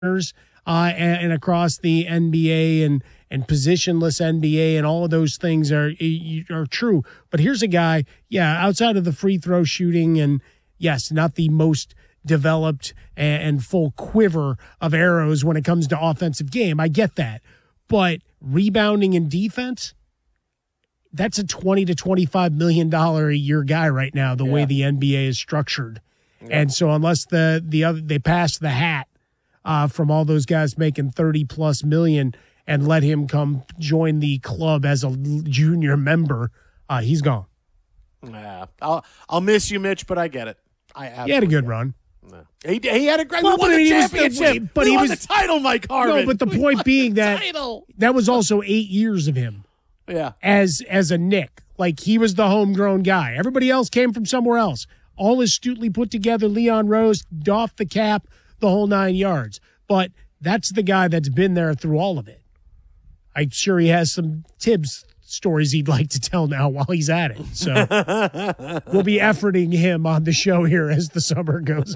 and across the NBA and positionless NBA and all of those things are true. But here's a guy, outside of the free throw shooting and, yes, not the most developed and full quiver of arrows when it comes to offensive game. I get that. But rebounding and defense, that's a $20 to $25 million a year guy right now, the way the NBA is structured. Yeah. And so unless they pass the hat from all those guys making 30 plus million and let him come join the club as a junior member, he's gone. Yeah, I'll miss you, Mitch, but I get it. He had a good run. No. He had a great run. He won the championship. He won the title, Mike Harmon. No, but the point being that was also 8 years of him. Yeah, as a Knick, like he was the homegrown guy. Everybody else came from somewhere else. All astutely put together. Leon Rose doffed the cap, the whole 9 yards. But that's the guy that's been there through all of it. I'm sure he has some Tibbs stories he'd like to tell now while he's at it. So we'll be efforting him on the show here as the summer goes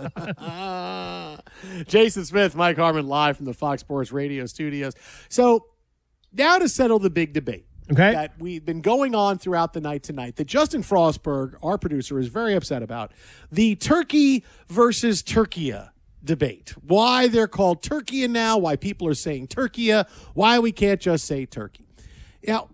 on. Jason Smith, Mike Harmon, live from the Fox Sports Radio studios. So now to settle the big debate that we've been going on throughout the night tonight, that Justin Frostberg, our producer, is very upset about, the Turkey versus Turkia debate. Why they're called Turkia now, why people are saying Turkia, why we can't just say Turkey. Now,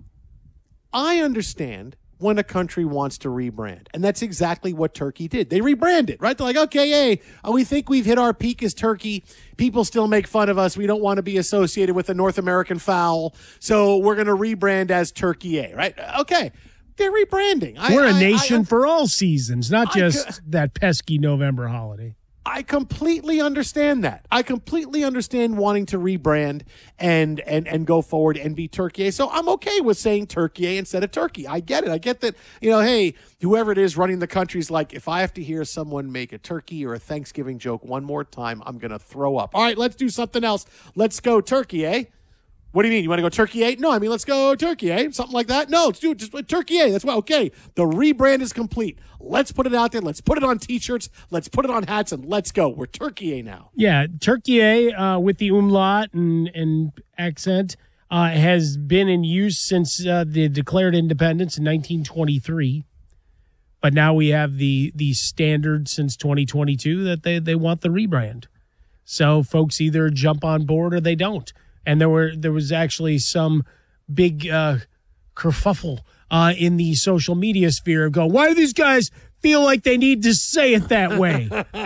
I understand when a country wants to rebrand, and that's exactly what Turkey did. They rebranded, right? They're like, okay, hey, we think we've hit our peak as Turkey. People still make fun of us. We don't want to be associated with the North American foul, so we're going to rebrand as Turkey, right? Okay, they're rebranding. We're a nation for all seasons, not just that pesky November holiday. I completely understand that. I completely understand wanting to rebrand and go forward and be Turkey. So I'm okay with saying Turkey instead of Turkey. I get it. I get that, hey, whoever it is running the country's like, if I have to hear someone make a turkey or a Thanksgiving joke one more time, I'm going to throw up. All right, let's do something else. Let's go Turkey, eh? What do you mean? You want to go Turkey 8? No, I mean, let's go Turkey 8. Something like that. No, let's do it. Just Turkey 8. That's why. Okay. The rebrand is complete. Let's put it out there. Let's put it on T-shirts. Let's put it on hats, and let's go. We're Turkey 8 now. Yeah. Turkey 8 with the umlaut and accent has been in use since the declared independence in 1923. But now we have the standard since 2022 that they want the rebrand. So folks either jump on board or they don't. And there was actually some big kerfuffle in the social media sphere of why do these guys feel like they need to say it that way?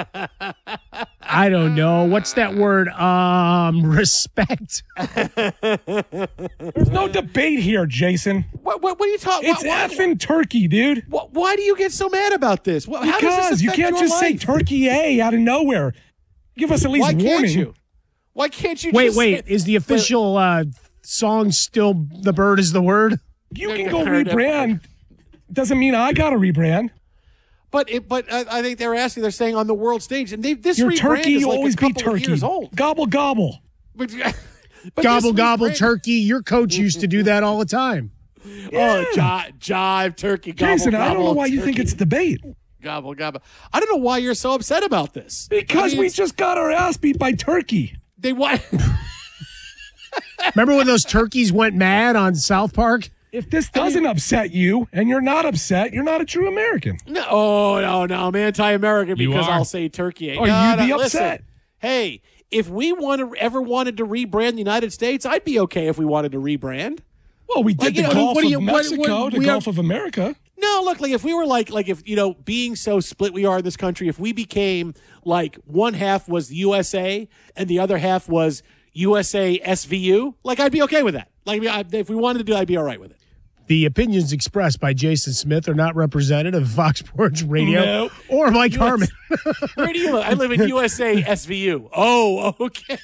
I don't know. What's that word? Respect. There's no debate here, Jason. What are you talking about? It's effing Turkey, dude. Why do you get so mad about this? How because does this you can't just say Turkey A out of nowhere. Give us at least warning. Can't you? Why can't you wait, is the official song still The Bird is the Word? You can go rebrand. Doesn't mean I got to rebrand. But I think they're saying on the world stage, and this your rebrand turkey is like always a couple be turkey. Of years old. Gobble, gobble. But gobble, gobble, turkey. Your coach used to do that all the time. Yeah. Oh, jive, turkey, gobble, Jason, gobble, I don't know why turkey. you think it's debate. Gobble, gobble. I don't know why you're so upset about this. Because we just got our ass beat by Turkey. They what? Remember when those turkeys went mad on South Park? If this doesn't upset you and you're not upset, you're not a true American. No, I'm anti-American because I'll say Turkey. Oh, you'd be upset. Listen, hey, if we ever wanted to rebrand the United States, I'd be okay if we wanted to rebrand. Well, we did the Gulf of Mexico, the Gulf of America. No, look, if we were like if, being so split we are in this country, if we became like one half was the USA and the other half was USA SVU, I'd be okay with that. If we wanted to do it, I'd be all right with it. The opinions expressed by Jason Smith are not representative of Fox Sports Radio or Mike Harmon. Where do you live? I live in USA SVU. Oh, okay.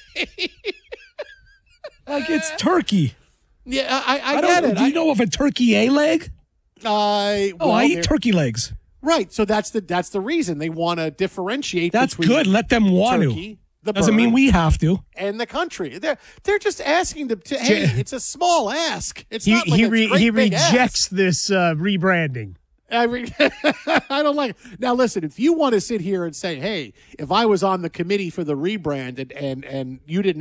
It's Turkey. Yeah, I get it. Do you know of a Turkey A leg? I eat turkey legs. Right, so that's the reason they want to differentiate. That's good. Let them want Turkey, to. Doesn't mean we have to. And the country, they're just asking to. Hey, it's a small ask. It's not like he a great big rejects ask. this rebranding. I don't like it. Now, listen, if you want to sit here and say, hey, if I was on the committee for the rebrand and you didn't